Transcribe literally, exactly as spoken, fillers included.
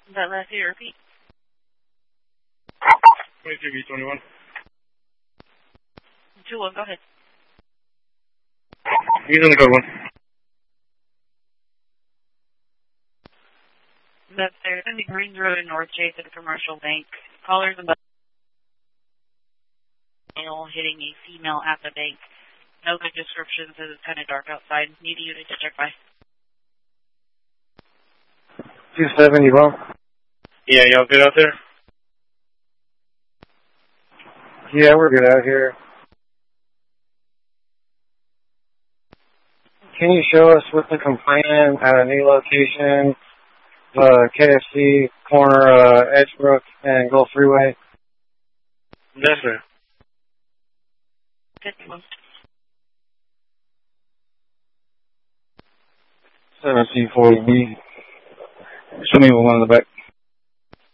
That last year, repeat. twenty-two B twenty-one. two one, go ahead. Using the code one. That's there. It's going to be Greens Road in North Chase at a commercial bank. Callers about male hitting a female at the bank. No good description, says it's kind of dark outside. Need a unit to check by. two seven, you well? Yeah, y'all good out there? Yeah, we're good out here. Can you show us what the complainant at a new location, uh, K F C, corner, uh, Edgebrook and Gulf Freeway? Yes, sir. fifty-one. seventeen forty B. Show me one in the back.